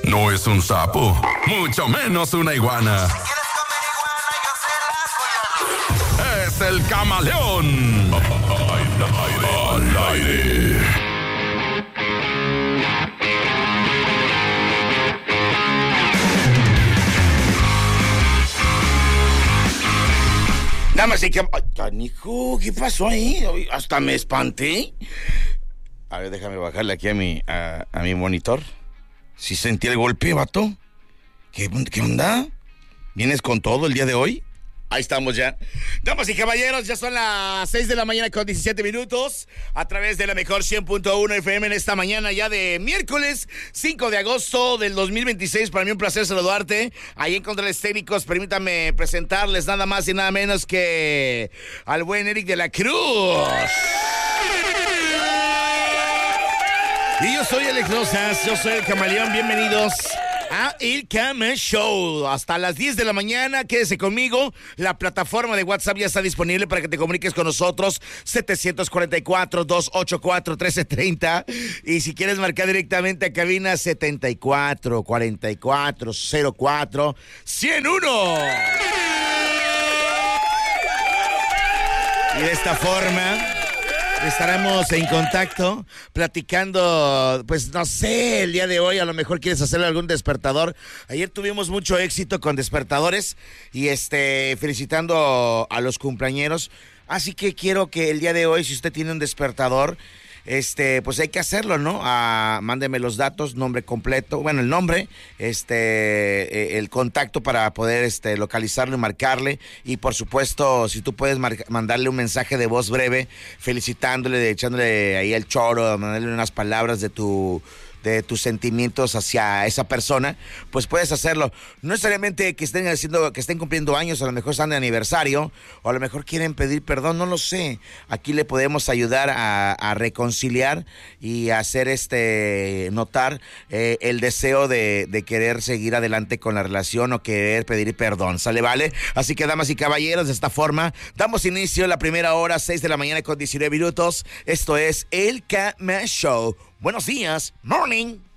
no es un sapo, mucho menos una iguana. Es el camaleón. Al aire. Damas y caballeros. Ay, canijo, ¿qué pasó ahí? Hasta me espanté. A ver, déjame bajarle aquí a mi monitor. ¿Sí sentí el golpe, vato? ¿Qué onda? ¿Vienes con todo el día de hoy? Ahí estamos ya. Damas y caballeros, ya son las 6 de la mañana con 17 minutos. A través de la mejor 100.1 FM en esta mañana ya de miércoles 5 de agosto del 2026. Para mí un placer saludarte. Ahí en Controles Técnicos, permítame presentarles nada más y nada menos que al buen Eric de la Cruz. Y yo soy Alex Rosas, yo soy el Camaleón. Bienvenidos a El Cama Show. Hasta las 10 de la mañana, quédese conmigo. La plataforma de WhatsApp ya está disponible para que te comuniques con nosotros. 744-284-1330. Y si quieres marcar directamente a cabina, 74-44-04-101. Y de esta forma estaremos en contacto, platicando, pues no sé, el día de hoy a lo mejor quieres hacerle algún despertador. Ayer tuvimos mucho éxito con despertadores y felicitando a los cumpleañeros. Así que quiero que el día de hoy, si usted tiene un despertador, pues hay que hacerlo, ¿no? Mándeme los datos, nombre completo, bueno, el nombre, el contacto para poder localizarlo y marcarle. Y por supuesto, si tú puedes mandarle un mensaje de voz breve, felicitándole, echándole ahí el choro, mandarle unas palabras de tus sentimientos hacia esa persona, pues puedes hacerlo. No necesariamente que estén cumpliendo años, a lo mejor están de aniversario, o a lo mejor quieren pedir perdón, no lo sé. Aquí le podemos ayudar a reconciliar y a hacer notar el deseo de querer seguir adelante con la relación o querer pedir perdón, ¿sale? ¿Vale? Así que, damas y caballeros, de esta forma damos inicio a la primera hora, 6 de la mañana con 19 minutos. Esto es El Cama Show. Buenos días, morning.